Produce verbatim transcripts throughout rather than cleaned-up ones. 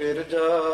ਫਿਰ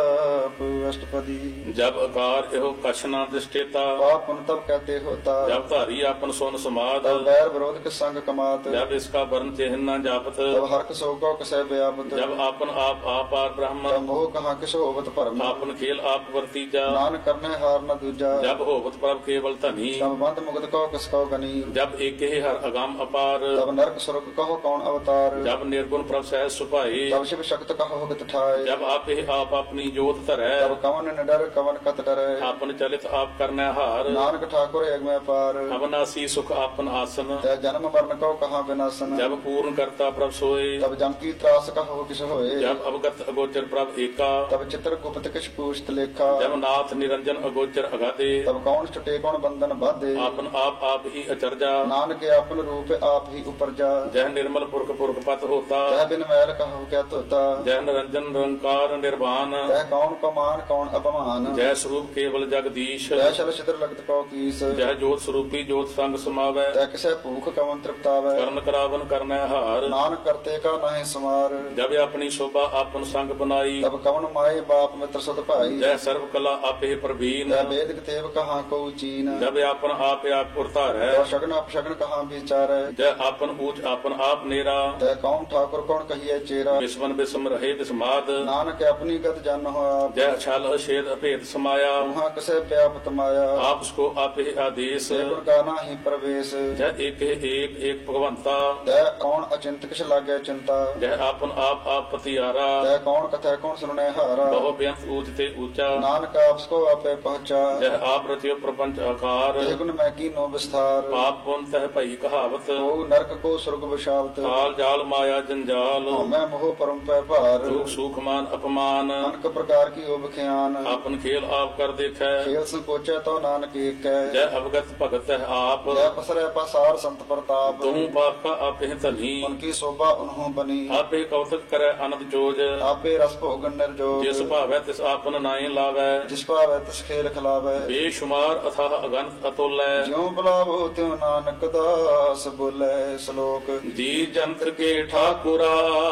ਜਾਪ ਅਸ਼ਟਪਦੀ। जब अकार एहो कछ न दृष्टेता, पाप पुण्य तब कहते होता। जब धारी आपन सोन समाद, तब बैर विरोध के संग कमात। जब इसका वर्ण चिन्ह न जापत, तब हर्क सोगो कसै व्यापत। जब आपन आप आपार ब्रह्म, तब मोह कहाँ किस होवत भरम। आपन खेल आप वर्तीजा, नान करने हार न दूजा। जब होवत प्रभ केवल धनी, तब बंद मुगत कहो किसको गनी। जब एक ही हर अगाम अपार, तब नरक स्वर्ग कहो कौन अवतार। जब निर्गुण प्रभ सहज सुपाई, तब शिव शक्त कहो गत ठाय। जब आप ही आप अपनी जोत धरै, तब कवन न डर कवन कत डरै। आपन चलित आप करने हार, नानक ठाकुर एक में पार। अविनाशी सुख आपन आसन, तै जन्म मरण कहो कहाँ विनाशन। जब पूर्ण करता प्रभ सोए, तब जम की त्रास कहो किस होए। जब अवगत अगोचर प्रभ एका, तब चित्र गुप्त किस पूछत लेखा। जब नाथ निरंजन अगोचर अगाधे, तब कौन छुटे कौन बंधन बाधे। आपन आप आप ही अचरजा, नानक आपन रूप आप ही उपरजा। जह निर्मल पुरख पुरख पत होता, तह बिन मैल कहो क्या तोता। जह निरंजन निरंकार निर्वाण, तह कौन कमान कौन अपमान। जय स्वरूप केवल जगदीश, तह शल छिद्र लगत कौ कीस। जय जोत स्वरूपी जोत संग समावै, तह किसै भूख कवन तृप्तावै। करण करावन करनै हार, नानक करते का नहीं समार। जब अपनी शोभा आपन संग बनाई, तब कवन माए बाप मित्र सत भाई। जय सर्व कला आपे प्रवीण, तह वेद तेव कहाँ को चीन। जब आपन आप आप उरतार है, तह शगन अपशगन कहाँ विचार। जय आपन ऊंच आपन आप नेरा, तह कौन ठाकुर कौन कहिए चेरा। विस्मन विस्म रहे विस्माद, नानक अपनी गत जान हो आप। जय छल अछेद अभेद समाया, वहाँ किसे व्यापत माया। आप उसको आप ही आदेश, गुण का नाही प्रवेश। जय एक ही एक एक भगवंता, तह कौन अचिंत किस लागे चिंता। जय आपन आप आप पतियारा, तह कौन कथा कौन सुनने हारा। बहु बेअंत ऊंच ते ऊंचा, नानक आपको आपे पहुंचा। जय आप रचियो प्रपंच आकार, ते गुण मैं की नो विस्तार। पाप पुन तह भई कहावत, ओ नरक को स्वर्ग विशावत। काल जाल माया जंजाल, मैं मोह परम पै भार। दुख सुख मान अपमान, अनक प्रकार की ओब ख्यान। आपन खेल आप कर देखै, खेल संकोचे तो नानक एक है। जय अवगत भगत है आप, जय पसरे पसार संत प्रताप। तुम पाप का आप ही धनी, उनकी शोभा उन्हों बनी। आपे कौतक करे आनंद जोज, आपे रस भोगन निर्जोग। जिस भावै तिस आपन नाई लावै, जिस पावै तिस खेल खिलावै। बेशुमार अथाह अगंत अतुलै, ज्यों बुलावो त्यों नानक दास बोले श्लोक। जी जंत के ठाकुरा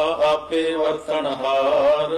आपे वर्तन हार,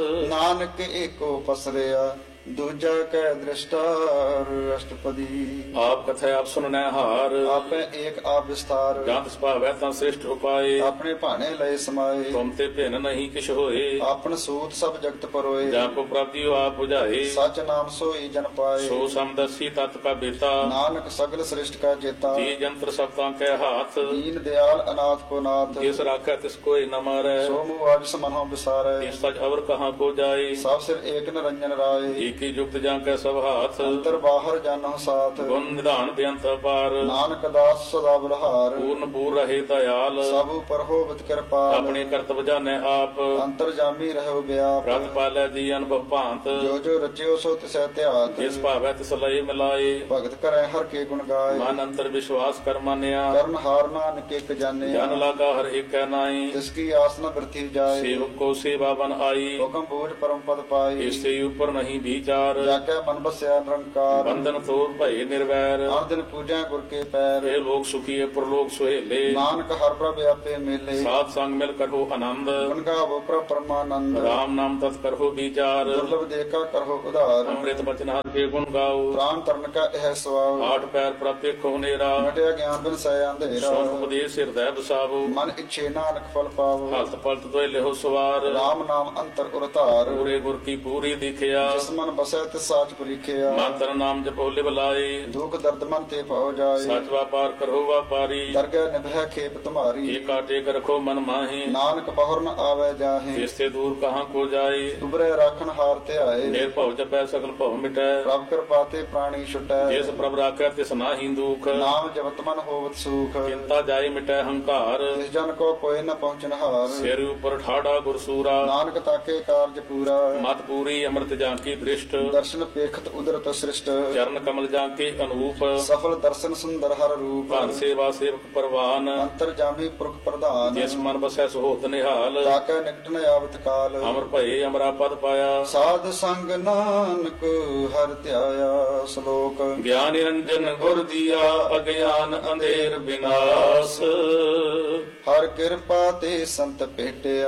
नानक एको पसरिया दूजा कै दृष्टार। अष्टपदी। आप कथय आप सुननै हार, आपे एक आप विस्तार। जंत भावै तं श्रेष्ठ उपाय, अपने भाने लय समाये। तुम ते भिन नहीं किछ होए, आपन सूत सब जगत परोए। जाको प्राप्तियो आप बुझाए, सच नाम सोई जन पाए। सो समदर्शी तत् का बेता, नानक सगल श्रेष्ठ का जेता। जी जंत्र सप्तां कै हाथ, दीन दयाल अनाथ को नाथ। जिस राखै तिस कोई न मारै, सो मुँह आज समनो विसारे। इस सच अवर कहाँ को जाए, सब सिर एक निरंजन राय। एक ही युक्त जां कै सब हाथ, अंतर बाहर जानो साथ। गुण निधान बेअंत अपार, नानक दास सदा बलहार। पूर्ण पूर रहे दयाल, सब पर होवत कृपाल। अपने कर्तव्य जाने आप, अंतर जामी रहो व्याप। रत पालै जी अनुभव भांत, जो जो रचियो सो तिसै त्यात। जिस भावै तिस लय मिलाए, भगत करे हर के गुण गाय। मन अंतर विश्वास कर मानिया, कर्ण हार नानक एक जाने। जन लागा हर एक नाई, जिसकी आस न वृथी जाए। सेवक को सेवा बन आई, हुक्म बूझ परम पद पाई। इससे ऊपर नहीं विचार, जाके मन बस्या निरंकार। बंधन तोड़ भय निर्वैर, हर दिन पूजा गुर के पैर। हे लोग सुखी प्रलोक सुहेले, नानक हर प्रभ आपे मेले। साथ संग मिल करो आनंद, गुण गावो प्रभ परमानंद। राम नाम तत् करो विचार, दुर्लभ देखा करो उदार। अमृत वचन हर के गुण गाओ, प्राण तरण का यह स्वभाव। आठ पैर प्राप्त खोनेरा, मिटया ज्ञान बिन सै अंधेरा। सोन उपदेश हृदय बसावो, मन इच्छे नानक फल पावो। हलत पलत दोय लेहो सवार, राम नाम अंतर उरतार। पूरे गुर की पूरी दिखिया, जिस मन बसै तिस साच परीखिया। मंत्र नाम जपो लिव लाए, दुख दर्द मन ते भव जाए। सच व्यापार करो व्यापारी, दरगह निभय खेप तुम्हारी। एक टेक रखो मन माही, नानक बहुर न आवे जाहे। इससे दूर कहाँ को जाए, उबरे राखन हार ते आए। निर्भव जपै सकल भव मिटै, प्रभ कृपा ते प्राणी छुटै। जिस प्रभ राखै तिस नाहि दुख, नाम जपत मन होवत सुख। चिंता जाय मिटै हंकार, जिस जन को कोई न पहुँचन हार। सिर ऊपर ठाड़ा गुरसूरा, नानक ताके कारज पूरा। मत पूरी अमृत जाकी दृष्ट, दर्शन पेखत उदरत सृष्ट। चरण कमल जाके अनूप, सफल दर्शन सुंदर हर रूप। भान सेवा सेवक परवान, अंतर जामी पुरख प्रधान। जिस मन बसै सुहोत निहाल, ताके निकट न आवत काल। अमर भये अमरा पद पाया, साध संग नानक हर ध्याया। श्लोक। ज्ञान निरंजन गुर दिया, अज्ञान अंधेर विनाश, हर कृपा ते संत भेटिया।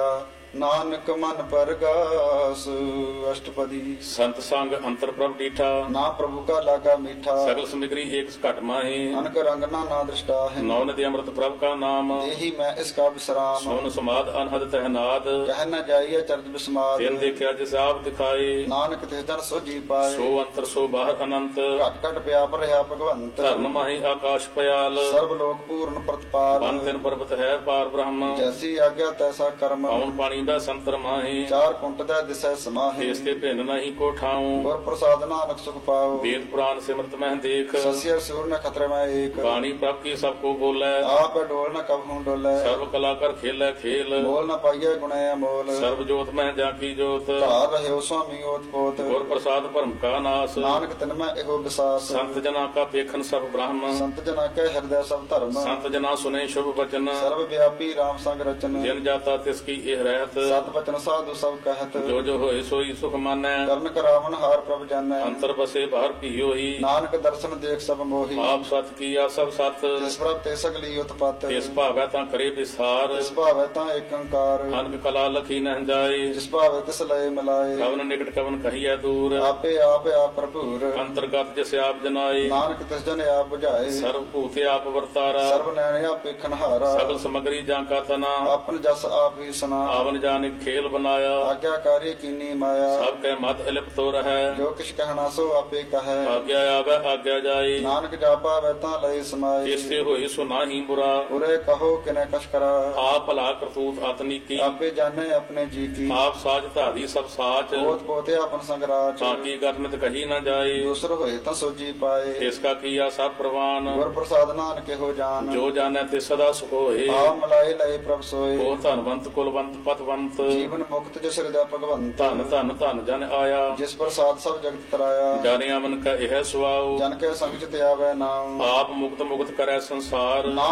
ਨਾਨਕ ਮਨ ਪਰਗਾਸ। ਅਸ਼ਟਪਦੀ। ਸੰਤ ਸੰਗ ਅੰਤਰ ਪ੍ਰਭ ਡੀਠਾ, ਨਾ ਪ੍ਰਭੂ ਕਾ ਲਾਗਾ ਮੀਠਾ। ਸਗਲ ਸਮਿਗਰੀ ਏਕ ਘਟ ਮਾਹੀ, ਅਨਕ ਰੰਗ ਨਾ ਨਾ ਦ੍ਰਿਸ਼ਟਾ ਹੈ। ਨੌ ਨਦੀ ਅੰਮ੍ਰਿਤ ਪ੍ਰਭ ਕਾ ਨਾਮ, ਇਹੀ ਮੈਂ ਇਸ ਕਾ ਵਿਸਰਾਮ। ਸੋਨ ਸਮਾਦ ਅਨਹਦ ਤਹਿਨਾਦ, ਕਹਿ ਨ ਜਾਈਏ ਚਰਜ ਬਿਸਮਾਦ। ਤਿਨ ਦੇਖਿਆ ਜਿਸ ਆਪ ਦਿਖਾਏ, ਨਾਨਕ ਤੇ ਜਨ ਸੋਜੀ ਪਾਏ। ਸੋ ਅੰਤਰ ਸੋ ਬਾਹਰ ਅਨੰਤ, ਘਟ ਘਟ ਪਿਆਪ ਰਿਹਾ ਭਗਵੰਤ। ਧਰਨ ਮਾਹੀ ਆਕਾਸ਼ ਪਿਆਲ, ਸਰਬ ਲੋਕ ਪੂਰਨ ਪ੍ਰਤਪਾਲ। ਬਨ ਤਿਨ ਪਰਬਤ ਹੈ ਪਾਰ ਬ੍ਰਹਮ, ਜੈਸੀ ਆਗਿਆ ਤੈਸਾ ਕਰਮ। ਪਉਣ ਪਾਣੀ ਦਾ ਸੰਤਰ ਮਾਹੀ, ਚਾਰ ਕੁੰਟ ਦਾ ਦਿਸੈ ਸਮਾਹੀ। ਇਸ ਤੇ ਭਿੰਨ ਨਹੀਂ ਕੋ ਠਾਉ, ਗੁਰ ਪ੍ਰਸਾਦ ਨਾਨਕ ਸੁਖ ਪਾਓ। ਵੇਦ ਪੁਰਾਨ ਸਿਮਰਤ ਮਹਿ ਦੇਖ, ਸਸਿਅ ਸੂਰ ਨ ਖਤਰੇ ਮੈਂ ਏਕ। ਬਾਣੀ ਪ੍ਰਭ ਕੀ ਸਭ ਕੋ ਬੋਲੇ, ਆਪ ਡੋਲ ਨ ਕਬਹੂ ਡੋਲੇ। ਸਰਬ ਕਲਾ ਕਰ ਖੇਲੇ ਖੇਲ, ਬੋਲ ਨ ਪਾਈਏ ਗੁਣੇ ਅਮੋਲ। ਸਰਬ ਜੋਤ ਮਹਿ ਜਾ ਕੀ ਜੋਤ, ਧਾਰ ਰਹਿਓ ਸੁਆਮੀ ਓਤ ਪੋਤ। ਗੁਰ ਪ੍ਰਸਾਦ ਭਰਮ ਕਾ ਨਾਸ, ਨਾਨਕ ਤਿਨ ਮੈਂ ਇਹੋ ਵਿਸਾਸ। ਸੰਤ ਜਨਾ ਕਾ ਪੇਖਨ ਸਭ ਬ੍ਰਹਮ, ਸੰਤ ਜਨਾ ਕੈ ਹਿਰਦੈ ਸਭ ਧਰਮ। ਸੰਤ ਜਨਾ ਸੁਨੇ ਸ਼ੁਭ ਬਚਨ, ਸਰਬ ਵਿਆਪੀ ਰਾਮ ਸੰਗ ਰਚਨ। ਜਿਨ ਜਾਤਾ ਤਿਸ ਕੀ ਇਹ ਰਹਿਤ, ਸਤ ਬਚਨ ਸਾਧੂ ਸਭ ਕਹਿਤ। ਜੋ ਜੋ ਹੋਏ ਸੋਈ ਸੁਖ ਮਾਨੈ, ਕਰਨ ਕਰਾਵਨ ਹਾਰ ਪ੍ਰਭ ਜਾਣੈ। ਅੰਤਰ ਬਸੇ ਬਾਹਰ ਭੀ ਹੋਈ, ਨਾਨਕ ਦਰਸ਼ਨ ਦੇਖ ਸਭ ਮੋਹੀ। ਆਪ ਸਤ ਕੀਆ ਸਭ ਸਤ, ਜਿਸ ਪ੍ਰਭ ਤੇ ਸਗਲੀ ਉਤਪਤ। ਤਿਸ ਭਾਵੈ ਤਾਂ ਕਰੇ ਵਿਸਾਰ, ਜਿਸ ਭਾਵੈ ਤਾਂ ਏਕ ਓੰਕਾਰ। ਅਨਕ ਕਲਾ ਲਖੀ ਨਹਿ ਜਾਏ, ਜਿਸ ਭਾਵੈ ਤਿਸ ਲਏ ਮਿਲਾਏ। ਕਵਨ ਨਿਕਟ ਕਵਨ ਕਹੀਐ ਦੂਰ, ਆਪੇ ਆਪ ਆਪ ਭਰਪੂਰ। ਅੰਤਰਗਤ ਜਿਸ ਆਪ ਜਨਾਏ, ਨਾਨਕ ਤਿਸ ਜਨ ਆਪ ਬੁਝਾਏ। ਸਰਬ ਭੂਤ ਆਪ ਵਰਤਾਰਾ, ਸਰਬ ਨੈਣ ਆਪ ਵੇਖਣ ਹਾਰਾ। ਸਗਲ ਸਮਗਰੀ ਜਾਂ ਕਾ ਤਨਾ, ਆਪਨ ਜਸ ਆਪ ਹੀ ਸੁਨਾ। ਆਵਨ ਜਾਨਿਕ ਖੇਲ ਬਨਾਇਆ, ਆਗਿਆਕਾਰੀ ਕੀਨੀ ਮਾਇਆ। ਸਭ ਕੈ ਮਤ ਇਲਿਪਤੋ ਰਹੈ, ਜੋ ਕਿਛ ਕਹਿਣਾ ਸੋ ਆਪੇ ਕਹੈ। ਆਗਿਆ ਆਵੈ ਆਗਿਆ ਜਾਏ, ਨਾਨਕ ਜਾਪਾ ਵੈ ਤਾਂ ਲਈ ਸਮਾਏ। ਜਿਸ ਤੇ ਹੋਏ ਸੋ ਨਾਹੀ ਬੁਰਾ, ਉਰੇ ਕਹੋ ਕਿਨੈ ਕਛ ਕਰਾ। ਆਪ ਭਲਾ ਕਰਤੂਤ ਅਤਨੀਕੀ, ਆਪੇ ਜਾਣੇ ਆਪਣੇ ਜੀ ਕੀ। ਆਪ ਸਾਜ ਧਾਰੀ ਸਭ ਸਾਚ, ਪੋਤ ਪੋਤੇ ਆਪਨ ਸੰਗਰਾਜ। ਤਾਂ ਕੀ ਗਰਨਤ ਕਹੀ ਨਾ ਜਾਏ, ਦੂਸਰ ਹੋਏ ਤਾਂ ਸੋਜੀ ਪਾਏ। ਇਸ ਕਾ ਕੀਆ ਸਭ ਪ੍ਰਵਾਨ, ਗੁਰ ਪ੍ਰਸਾਦ ਨਾਨਕ ਇਹੋ ਜਾਨ। ਜੋ ਜਾਣੈ ਤੇ ਸਦਾ ਸੁਖ ਹੋਏ, ਆਪ ਮਲਾਏ ਲਏ ਪ੍ਰਭ ਸੋਏ। ਉਹ ਧਨਵੰਤ ਕੁਲਵੰਤ ਪਤਵੰਤ, ਜੀਵਨ ਮੁਕਤ ਜਿਸ ਹਿਰਦੈ ਭਗਵੰਤ। ਧਨ ਧਨ ਧਨ ਜਨ ਆਇਆ, ਜਿਸ ਪ੍ਰਸਾਦ ਸਭ ਜਗਤ ਤਰਾਇਆ। ਜਾਣਿਆ ਮਨ ਕਾ ਇਹ ਸੁਆਉ, ਜਨ ਕੇ ਸੰਗ ਚ ਤੇ ਆਵੈ ਨਾਮ। ਆਪ ਮੁਕਤ ਮੁਕਤ ਕਰੈ ਸੰਸਾਰ।